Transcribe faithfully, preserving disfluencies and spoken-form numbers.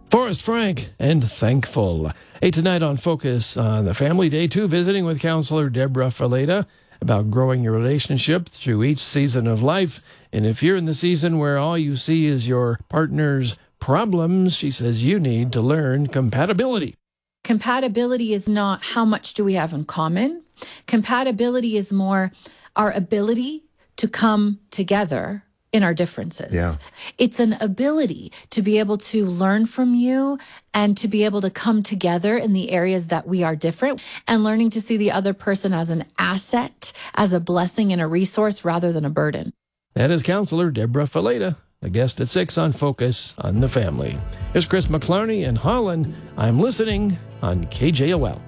Forrest Frank and Thankful. Hey, tonight on Focus on the Family, Day two, visiting with Counselor Deborah Fileta about growing your relationship through each season of life. And if you're in the season where all you see is your partner's problems, she says you need to learn compatibility. Compatibility is not how much do we have in common. Compatibility is more our ability to come together in our differences. Yeah. It's an ability to be able to learn from you and to be able to come together in the areas that we are different, and learning to see the other person as an asset, as a blessing and a resource rather than a burden. That is Counselor Deborah Fileta, the guest at six on Focus on the Family. Here's Chris McClarney and Holland. I'm listening on K J O L.